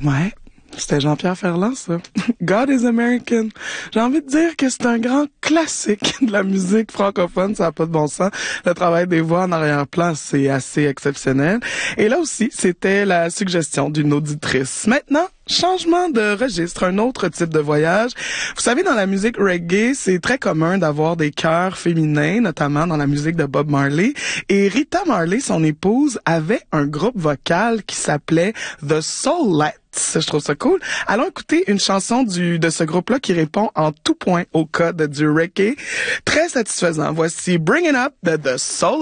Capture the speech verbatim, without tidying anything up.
Ouais. C'était Jean-Pierre Ferland, ça. God is American. J'ai envie de dire que c'est un grand classique de la musique francophone, ça n'a pas de bon sens. Le travail des voix en arrière-plan, c'est assez exceptionnel. Et là aussi, c'était la suggestion d'une auditrice. Maintenant, changement de registre, un autre type de voyage. Vous savez, dans la musique reggae, c'est très commun d'avoir des chœurs féminins, notamment dans la musique de Bob Marley. Et Rita Marley, son épouse, avait un groupe vocal qui s'appelait The Soulettes. Je trouve ça cool. Allons écouter une chanson du de ce groupe-là qui répond en tout point au code du reggae. Très satisfaisant. Voici Bring It Up de The Soulettes.